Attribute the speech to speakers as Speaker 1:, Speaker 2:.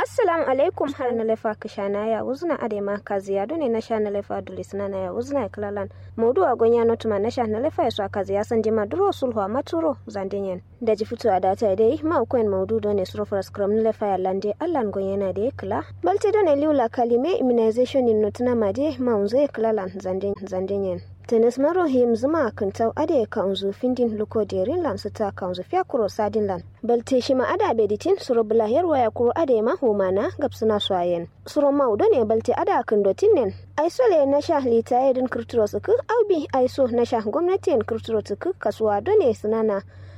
Speaker 1: Assalamu alaikum har na lefa kishana ya uzna adema kazi ya done na shana lefa dulisna na ya uzna ya klalan maudu a gonya notuma na shana lefa ya so kazi ya sanje maduro sulhu a maturo zandinyen da ji fito a data dai ma ukwen maudu done surofra scrum na lefa ya lande allan gonya na da kla balti done liula kalime immunization in notuna made ma unze klalan zandinyen tenes maro him zuma kantau ade ka unzu findin luko derin lan suta ka unzu fiya kuro sadin lan balte shi ma ada beditin suro bulahiyar waya kuro ade ma humana gapsuna swayen suro maudo ne balte ada kandotin nen aisole na sha litaye din kurturo suku aubi aiso na sha gwamnatin kurturo suku kasuwa done sunana